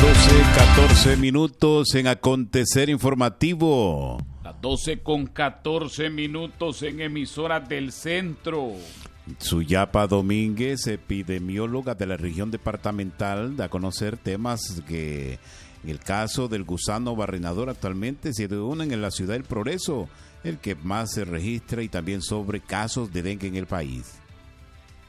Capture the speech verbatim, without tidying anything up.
doce, catorce minutos en Acontecer Informativo. Las doce con catorce minutos en Emisoras del Centro. Suyapa Domínguez, epidemióloga de la región departamental, da a conocer temas que en el caso del gusano barrenador actualmente se reúnen en la ciudad del Progreso, el que más se registra, y también sobre casos de dengue en el país.